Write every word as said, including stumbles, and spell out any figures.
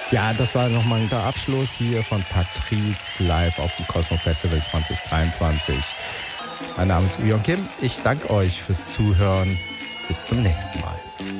Ja, das war nochmal der Abschluss hier von Patrice live auf dem Cosmo Festival zwanzig dreiundzwanzig. Mein Name ist Uyon Kim. Ich danke euch fürs Zuhören. Bis zum nächsten Mal.